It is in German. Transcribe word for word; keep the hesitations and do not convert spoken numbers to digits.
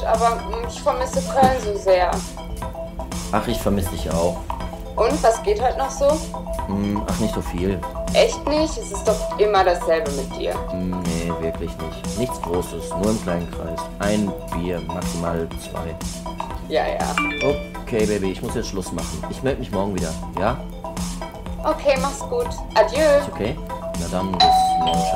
aber ich vermisse Köln so sehr. Ach, ich vermisse dich auch. Und, was geht heute noch so? Hm, ach, nicht so viel. Echt nicht? Es ist doch immer dasselbe mit dir. Hm, nee, wirklich nicht. Nichts Großes, nur im kleinen Kreis. Ein Bier, maximal zwei. Ja, ja. Okay, Baby, ich muss jetzt Schluss machen. Ich melde mich morgen wieder, ja? Okay, mach's gut. Adieu. Ist okay? Na dann, bis morgen, Schatz.